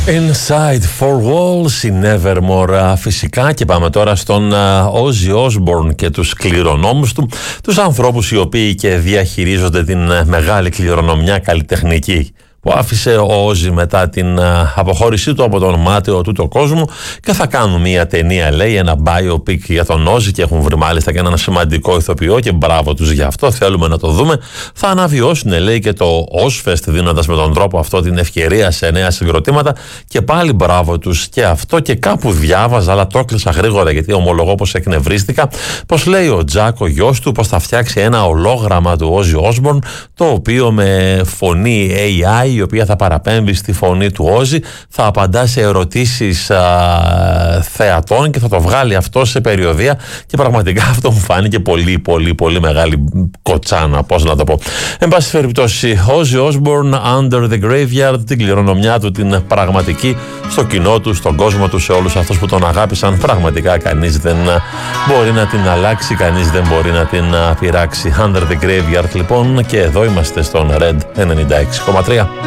Inside Four Walls, η Nevermore φυσικά, και πάμε τώρα στον Ozzy Osbourne και τους κληρονόμους του, τους ανθρώπους οι οποίοι και διαχειρίζονται την μεγάλη κληρονομιά καλλιτεχνική που άφησε ο Ozzy μετά την αποχώρησή του από τον μάταιο τούτο κόσμο, και θα κάνουν μια ταινία, λέει, ένα biopic για τον Ozzy, και έχουν βρει μάλιστα και έναν σημαντικό ηθοποιό και μπράβο τους γι' αυτό, θέλουμε να το δούμε. Θα αναβιώσουν, λέει, και το Ozfest, δίνοντας με τον τρόπο αυτό την ευκαιρία σε νέα συγκροτήματα, και πάλι μπράβο τους και αυτό. Και κάπου διάβαζα, αλλά το έκλεισα γρήγορα γιατί ομολογώ πως εκνευρίστηκα, πως λέει ο Τζακ, ο γιος του, πως θα φτιάξει ένα ολόγραμμα του Ozzy Osbourne, το οποίο με φωνή AI, η οποία θα παραπέμπει στη φωνή του Ozzy, θα απαντά σε ερωτήσεις θεατών και θα το βγάλει αυτό σε περιοδεία, και πραγματικά αυτό μου φάνηκε πολύ μεγάλη κοτσάνα, πώς να το πω. Εν πάση περιπτώσει, Ozzy Osbourne, Under the Graveyard, την κληρονομιά του την πραγματική, στο κοινό του, στον κόσμο του, σε όλους αυτούς που τον αγάπησαν. Πραγματικά κανείς δεν μπορεί να την αλλάξει, κανείς δεν μπορεί να την πειράξει. Under the Graveyard λοιπόν, και εδώ είμαστε στον Red 96,3.